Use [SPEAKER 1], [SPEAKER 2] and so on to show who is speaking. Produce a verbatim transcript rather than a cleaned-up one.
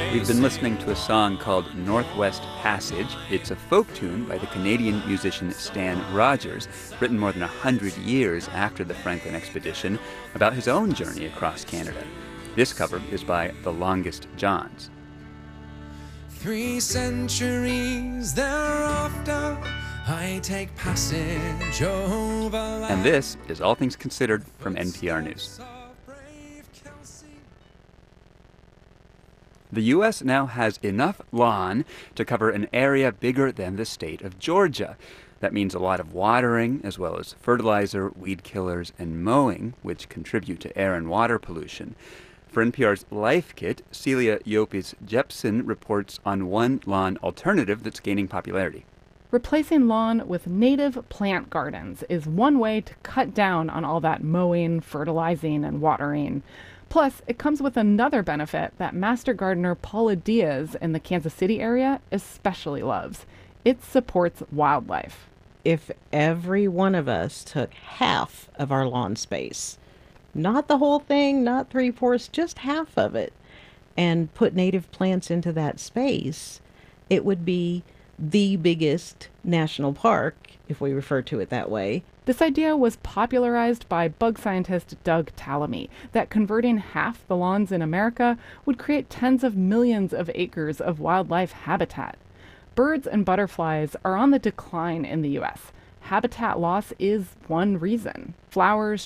[SPEAKER 1] We've been listening to a song called Northwest Passage. It's a folk tune by the Canadian musician Stan Rogers, written more than one hundred years after the Franklin expedition, about his own journey across Canada. This cover is by The Longest Johns.
[SPEAKER 2] Three centuries thereafter, I take passage over land.
[SPEAKER 1] And this is All Things Considered from N P R News. The U S now has enough lawn to cover an area bigger than the state of Georgia. That means a lot of watering, as well as fertilizer, weed killers, and mowing, which contribute to air and water pollution. For N P R's Life Kit, Celia Yopis Jepsen reports on one lawn alternative that's gaining popularity.
[SPEAKER 3] Replacing lawn with native plant gardens is one way to cut down on all that mowing, fertilizing, and watering. Plus, it comes with another benefit that master gardener Paula Diaz in the Kansas City area especially loves. It supports wildlife.
[SPEAKER 4] If every one of us took half of our lawn space, not the whole thing, not three-fourths, just half of it, and put native plants into that space, it would be the biggest national park, if we refer to it that way.
[SPEAKER 3] This idea was popularized by bug scientist Doug Tallamy, that converting half the lawns in America would create tens of millions of acres of wildlife habitat. Birds and butterflies are on the decline in the U S. Habitat loss is one reason. Flowers,